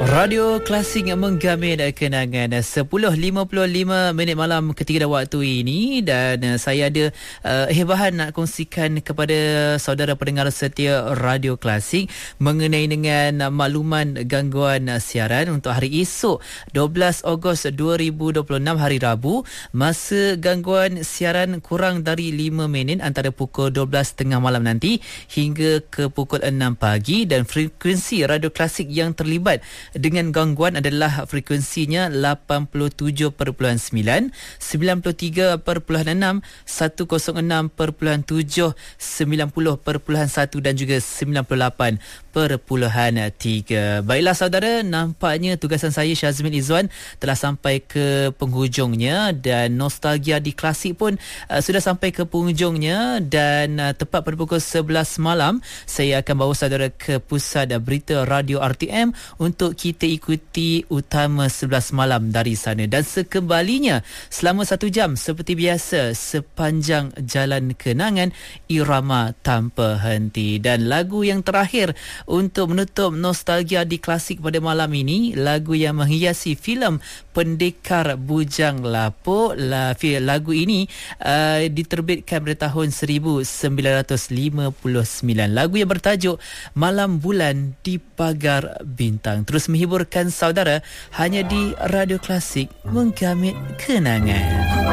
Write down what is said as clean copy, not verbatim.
Radio Klasik menggamit kenangan 10.55 malam ketika waktu ini, dan saya ada hebahan nak kongsikan kepada saudara pendengar setia Radio Klasik mengenai dengan makluman gangguan siaran untuk hari esok 12 Ogos 2026 hari Rabu. Masa gangguan siaran kurang dari 5 minit antara pukul 12.30 malam nanti hingga ke pukul 6 pagi, dan frekuensi Radio Klasik yang terlibat dengan gangguan adalah frekuensinya 87.9, 93.6, 106.7, 90.1 dan juga 98.3. Baiklah saudara, nampaknya tugasan saya Syazmin Izzuan telah sampai ke penghujungnya, dan nostalgia di Klasik pun sudah sampai ke penghujungnya, dan tepat pada pukul 11 malam saya akan bawa saudara ke pusat berita Radio RTM untuk kita ikuti utama 11 malam dari sana. Dan sekembalinya selama 1 jam seperti biasa sepanjang jalan kenangan, irama tanpa henti. Dan lagu yang terakhir untuk menutup nostalgia di Klasik pada malam ini, lagu yang menghiasi filem Pendekar Bujang Lapuk. Lagu ini diterbitkan pada tahun 1959. Lagu yang bertajuk Malam Bulan di Pagar Bintang terus menghiburkan saudara hanya di Radio Klasik menggamit kenangan.